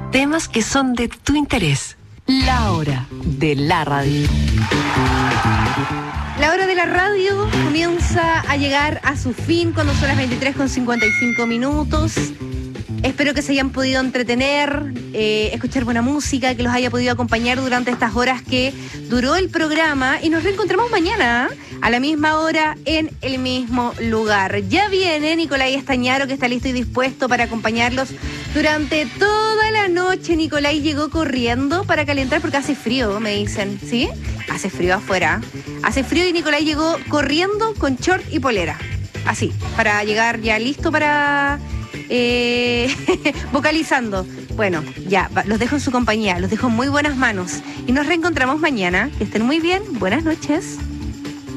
temas que son de tu interés. La hora de la radio. La hora de la radio comienza a llegar a su fin cuando son las 23:55. Espero que se hayan podido entretener, escuchar buena música, que los haya podido acompañar durante estas horas que duró el programa. Y nos reencontramos mañana a la misma hora en el mismo lugar. Ya viene Nicolai Estañaro, que está listo y dispuesto para acompañarlos durante toda la noche. Nicolai llegó corriendo para calentar porque hace frío, me dicen, ¿sí? Hace frío afuera. Hace frío y Nicolai llegó corriendo con short y polera. Así, para llegar ya listo para... vocalizando. Bueno, ya, los dejo en su compañía, los dejo en muy buenas manos y nos reencontramos mañana. Que estén muy bien, buenas noches.